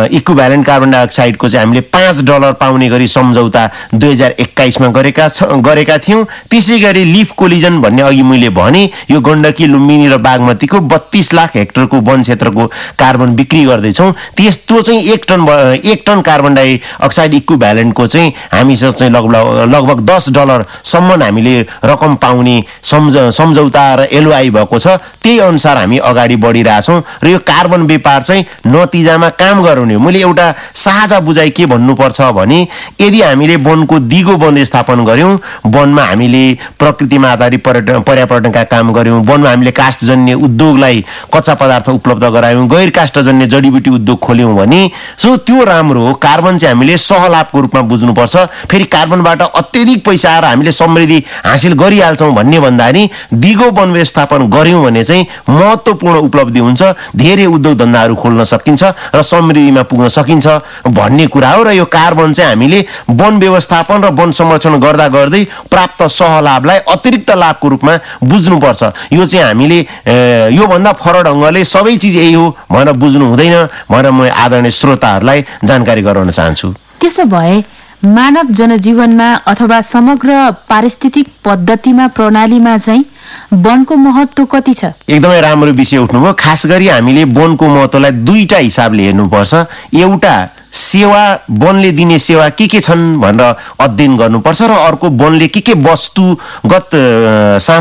Equivalent carbon डाइअक्साइडको चाहिँ हामीले $5 पाउने गरी सम्झौता 2021 मा गरेका थियौं। त्यसै गरी लिफ कोलिजन भन्ने अघि मैले भने यो गण्डकी, लुम्बिनी र बागमतीको 32 लाख हेक्टरको वन क्षेत्रको कार्बन बिक्री गर्दैछौँ। त्यो चाहिँ 1 टन कार्बन डाइअक्साइड इक्विभ्यालेन्टको चाहिँ हामीसँग चाहिँ लगभग $10 सम्म हामीले रकम पाउने सम्झौता र एलओआई भएको छ। त्यही अनुसार हामी अगाडि बढिरहेछौँ र यो कार्बन व्यापार चाहिँ नतिजामा काम गराउने हो। मैले एउटा साझा बुझाइ के भन्नुपर्छ भने यदि हामीले वनको दिगो वन स्थापन गर्यौं, वनमा हामीले प्रकृतिमा आधारित पर्यावरणका काम गर्यौं, वनमा हामीले काष्ठजन्य उद्योगलाई कच्चा पदार्थ उपलब्ध गरायौं, गैर काष्ठजन्य जडीबुटी उद्योग खोल्यौं भने त्यो राम्रो हो। कार्बन चाहिँ हामीले सहलाभको रूपमा बुझ्नुपर्छ। फेरि कार्बनबाट अत्यधिक पैसा आएर हामीले समृद्धि हासिल गरिहाल्छौं भन्ने भन्दा नि दिगो वन व्यवस्थापन गर्यौं भने चाहिँ महत्त्वपूर्ण उपलब्धि हुन्छ, धेरै उद्योग धन्दाहरू खोल्न सकिन्छ र समृद्धिमा पुग्न सकिन्छ भन्ने कुरा हो। र यो कार्बन चाहिँ हामीले वन व्यवस्थापन र वन संरक्षण गर्दा गर्दै प्राप्त सहलाभलाई अतिरिक्त लाभको रूपमा बुझ्नुपर्छ। यो चाहिँ हामीले यो भन्दा फरक ढंगले सबै चीज यही हो भनेर बुझ्नु हुँदैन भनेर म आदरणीय श्रोताहरूलाई जानकारी गराउन चाहन्छु। त्यसो भए मानव जनजीवनमा अथवा समग्र पारिस्थितिक पद्धतिमा प्रणालीमा चाहिँ वनको महत्त्व कति छ? एकदमै राम्रो विषय उठ्नुभयो। खास गरी हामीले वनको महत्त्वलाई दुईटा हिसाबले हेर्नुपर्छ। एउटा सेवा, वनले दिने सेवा के छन् भनेर अध्ययन गर्नुपर्छ र अर्को वनले के वस्तुगत